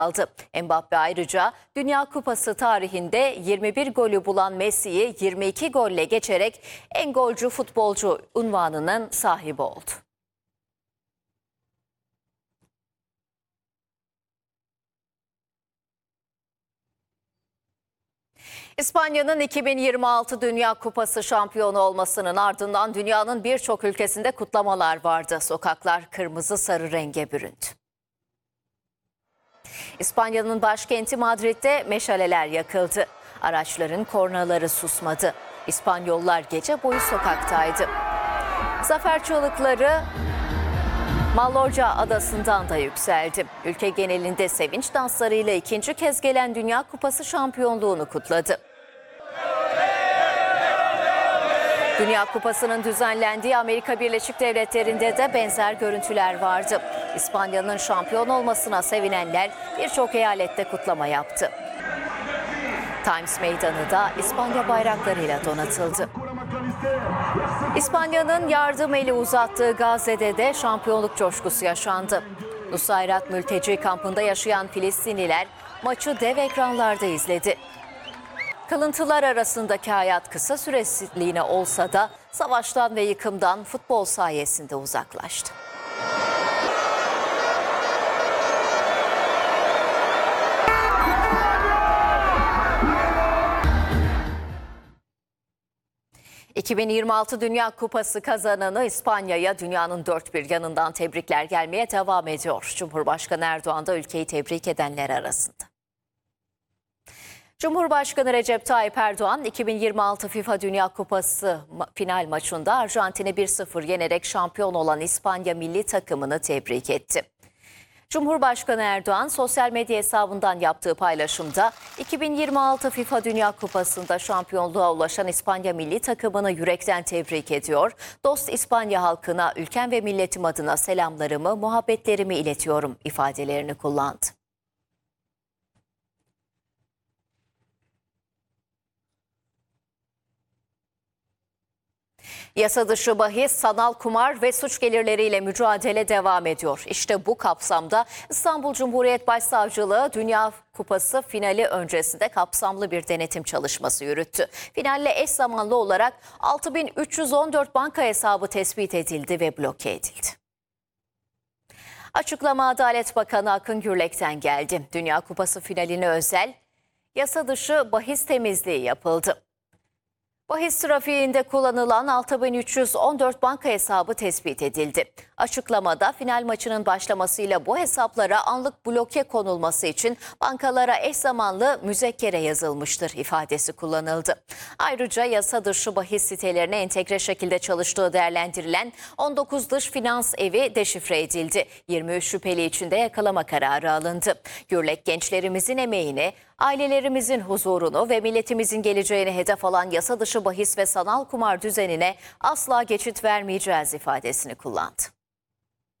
aldı. Mbappe ayrıca Dünya Kupası tarihinde 21 golü bulan Messi'yi 22 golle geçerek en golcü futbolcu unvanının sahibi oldu. İspanya'nın 2026 Dünya Kupası şampiyonu olmasının ardından dünyanın birçok ülkesinde kutlamalar vardı. Sokaklar kırmızı sarı renge büründü. İspanya'nın başkenti Madrid'de meşaleler yakıldı. Araçların kornaları susmadı. İspanyollar gece boyu sokaktaydı. Zafer çığlıkları Mallorca adasından da yükseldi. Ülke genelinde sevinç danslarıyla ikinci kez gelen Dünya Kupası şampiyonluğunu kutladı. Dünya Kupası'nın düzenlendiği Amerika Birleşik Devletleri'nde de benzer görüntüler vardı. İspanya'nın şampiyon olmasına sevinenler birçok eyalette kutlama yaptı. Times Meydanı da İspanya bayraklarıyla donatıldı. İspanya'nın yardım eli uzattığı Gazze'de de şampiyonluk coşkusu yaşandı. Nusayrat mülteci kampında yaşayan Filistinliler maçı dev ekranlarda izledi. Kalıntılar arasındaki hayat kısa süreliğine olsa da savaştan ve yıkımdan futbol sayesinde uzaklaştı. ...2026 Dünya Kupası kazananı İspanya'ya dünyanın dört bir yanından tebrikler gelmeye devam ediyor. Cumhurbaşkanı Erdoğan da ülkeyi tebrik edenler arasında. Cumhurbaşkanı Recep Tayyip Erdoğan 2026 FIFA Dünya Kupası final maçında Arjantin'i 1-0 yenerek şampiyon olan İspanya milli takımını tebrik etti. Cumhurbaşkanı Erdoğan sosyal medya hesabından yaptığı paylaşımda 2026 FIFA Dünya Kupası'nda şampiyonluğa ulaşan İspanya milli takımını yürekten tebrik ediyor. Dost İspanya halkına ülkem ve milletim adına selamlarımı, muhabbetlerimi iletiyorum ifadelerini kullandı. Yasa dışı bahis, sanal kumar ve suç gelirleriyle mücadele devam ediyor. İşte bu kapsamda İstanbul Cumhuriyet Başsavcılığı Dünya Kupası finali öncesinde kapsamlı bir denetim çalışması yürüttü. Finalle eş zamanlı olarak 6.314 banka hesabı tespit edildi ve bloke edildi. Açıklama Adalet Bakanı Akın Gürlek'ten geldi. Dünya Kupası finaline özel yasa dışı bahis temizliği yapıldı. Bahis trafiğinde kullanılan 6.314 banka hesabı tespit edildi. Açıklamada final maçının başlamasıyla bu hesaplara anlık bloke konulması için bankalara eş zamanlı müzekkere yazılmıştır ifadesi kullanıldı. Ayrıca yasa dışı bahis sitelerine entegre şekilde çalıştığı değerlendirilen 19 dış finans evi deşifre edildi. 23 şüpheli için de yakalama kararı alındı. Gürlek gençlerimizin emeğini, ailelerimizin huzurunu ve milletimizin geleceğini hedef alan yasa dışı bahis ve sanal kumar düzenine asla geçit vermeyeceğiz ifadesini kullandı.